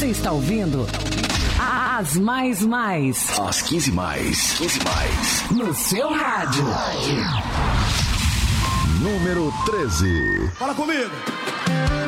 Você está ouvindo As Mais. Às 15 mais. No seu rádio. Número 13. Fala comigo.